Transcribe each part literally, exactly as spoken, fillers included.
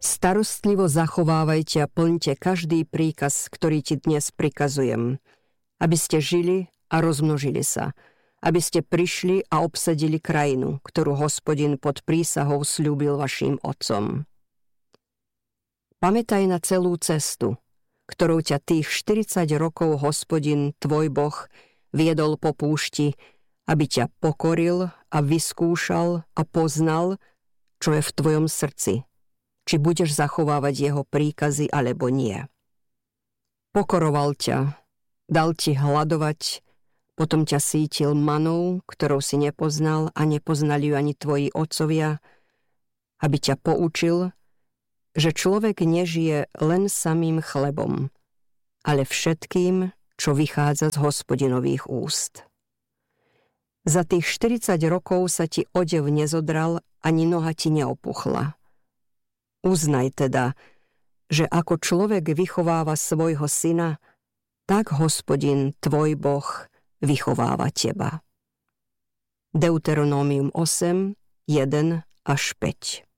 Starostlivo zachovávajte a plňte každý príkaz, ktorý ti dnes prikazujem, aby ste žili a rozmnožili sa, aby ste prišli a obsadili krajinu, ktorú Hospodin pod prísahou sľúbil vašim otcom. Pamätaj na celú cestu, ktorou ťa tých štyridsať rokov Hospodin, tvoj Boh, viedol po púšti, aby ťa pokoril a vyskúšal a poznal, čo je v tvojom srdci, či budeš zachovávať jeho príkazy alebo nie. Pokoroval ťa, dal ti hladovať, potom ťa sítil manou, ktorou si nepoznal a nepoznali ju ani tvoji otcovia, aby ťa poučil, že človek nežije len samým chlebom, ale všetkým, čo vychádza z Hospodinových úst. Za tých štyridsať rokov sa ti odev nezodral, ani noha ti neopuchla. Uznaj teda, že ako človek vychováva svojho syna, tak Hospodin, tvoj Boh, vychováva teba. Deuteronómium osem, jeden až päť.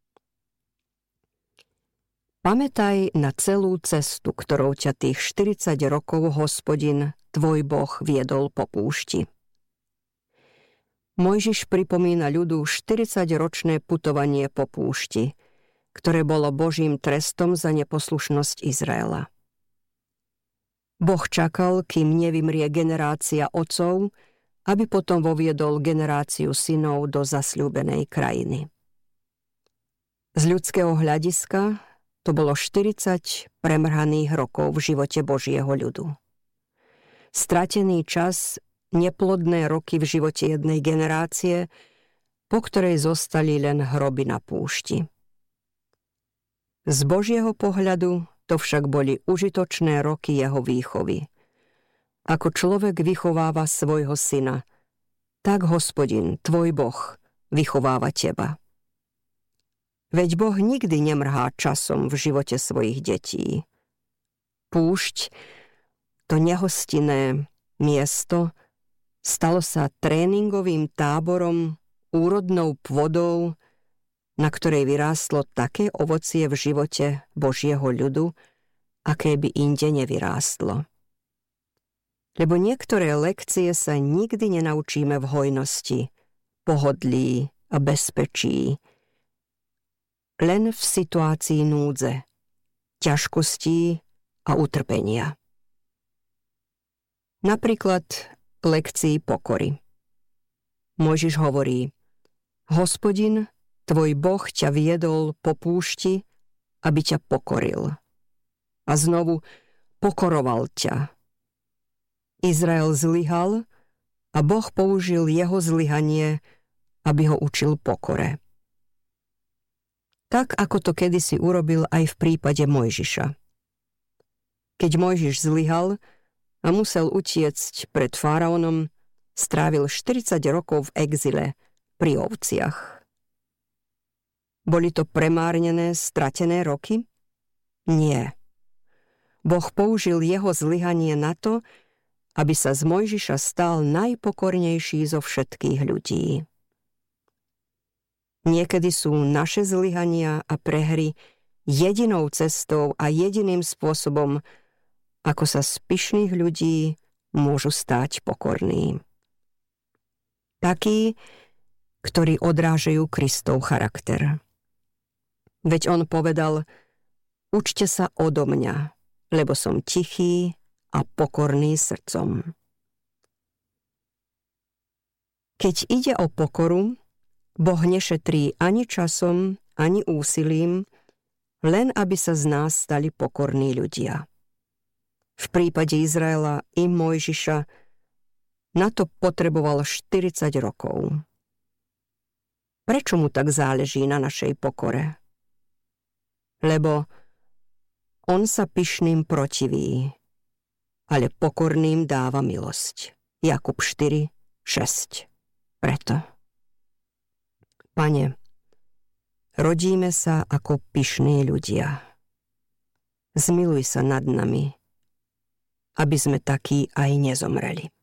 Pamätaj na celú cestu, ktorou ťa tých štyridsať rokov Hospodin, tvoj Boh, viedol po púšti. Mojžiš pripomína ľudu štyridsaťročné putovanie po púšti, ktoré bolo Božím trestom za neposlušnosť Izraela. Boh čakal, kým nevymrie generácia otcov, aby potom voviedol generáciu synov do zasľúbenej krajiny. Z ľudského hľadiska to bolo štyridsať premrhaných rokov v živote Božieho ľudu. Stratený čas, neplodné roky v živote jednej generácie, po ktorej zostali len hroby na púšti. Z Božieho pohľadu to však boli užitočné roky jeho výchovy. Ako človek vychováva svojho syna, tak Hospodin, tvoj Boh, vychováva teba. Veď Boh nikdy nemrhá časom v živote svojich detí. Púšť, to nehostinné miesto, stalo sa tréningovým táborom, úrodnou pôdou, na ktorej vyrástlo také ovocie v živote Božieho ľudu, aké by inde nevyrástlo. Lebo niektoré lekcie sa nikdy nenaučíme v hojnosti, pohodlí a bezpečí, len v situácii núdze, ťažkostí a utrpenia. Napríklad lekcii pokory. Mojžiš hovorí: Hospodin, tvoj Boh ťa viedol po púšti, aby ťa pokoril. A znovu pokoroval ťa. Izrael zlyhal a Boh použil jeho zlyhanie, aby ho učil pokore. Tak, ako to kedysi urobil aj v prípade Mojžiša. Keď Mojžiš zlyhal a musel utiecť pred faraónom, strávil štyridsať rokov v exile pri ovciach. Boli to premárnené, stratené roky? Nie. Boh použil jeho zlyhanie na to, aby sa z Mojžiša stal najpokornejší zo všetkých ľudí. Niekedy sú naše zlyhania a prehry jedinou cestou a jediným spôsobom, ako sa z pyšných ľudí môžu stať pokorní. Takí, ktorí odrážajú Kristov charakter. Veď on povedal: učte sa odo mňa, lebo som tichý a pokorný srdcom. Keď ide o pokoru, Boh nešetrí ani časom, ani úsilím, len aby sa z nás stali pokorní ľudia. V prípade Izraela i Mojžiša na to potreboval štyridsať rokov. Prečo mu tak záleží na našej pokore? Lebo on sa pyšným protiví, ale pokorným dáva milosť. Jakub štyri šesť. Preto. Pane, rodíme sa ako pyšní ľudia. Zmiluj sa nad nami, aby sme takí aj nezomreli.